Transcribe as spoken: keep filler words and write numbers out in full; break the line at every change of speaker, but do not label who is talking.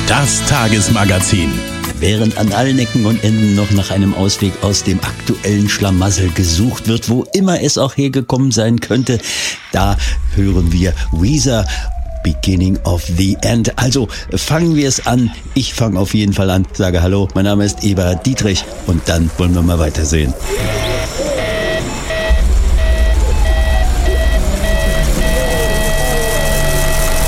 Das Tagesmagazin.
Während an allen Ecken und Enden noch nach einem Ausweg aus dem aktuellen Schlamassel gesucht wird, wo immer es auch hergekommen sein könnte, da hören wir Weezer, Beginning of the End. Also fangen wir es an. Ich fange auf jeden Fall an, sage Hallo, mein Name ist Eberhard Dietrich und dann wollen wir mal weitersehen.